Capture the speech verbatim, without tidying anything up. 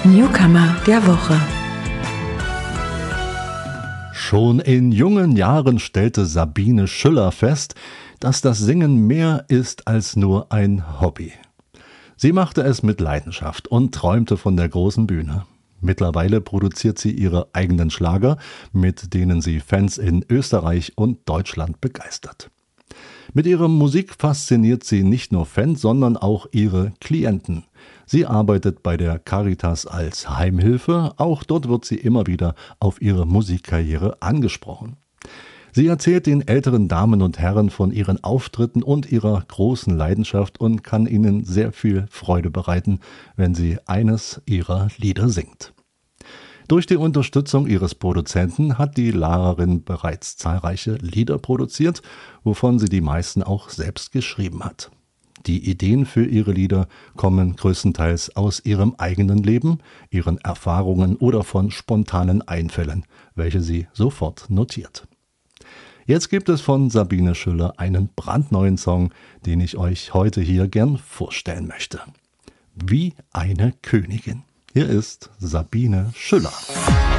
Newcomer der Woche. Schon in jungen Jahren stellte Sabine Schüller fest, dass das Singen mehr ist als nur ein Hobby. Sie machte es mit Leidenschaft und träumte von der großen Bühne. Mittlerweile produziert sie ihre eigenen Schlager, mit denen sie Fans in Österreich und Deutschland begeistert. Mit ihrer Musik fasziniert sie nicht nur Fans, sondern auch ihre Klienten. Sie arbeitet bei der Caritas als Heimhilfe, auch dort wird sie immer wieder auf ihre Musikkarriere angesprochen. Sie erzählt den älteren Damen und Herren von ihren Auftritten und ihrer großen Leidenschaft und kann ihnen sehr viel Freude bereiten, wenn sie eines ihrer Lieder singt. Durch die Unterstützung ihres Produzenten hat die Lehrerin bereits zahlreiche Lieder produziert, wovon sie die meisten auch selbst geschrieben hat. Die Ideen für ihre Lieder kommen größtenteils aus ihrem eigenen Leben, ihren Erfahrungen oder von spontanen Einfällen, welche sie sofort notiert. Jetzt gibt es von Sabine Schüller einen brandneuen Song, den ich euch heute hier gern vorstellen möchte. Wie eine Königin. Hier ist Sabine Schüller.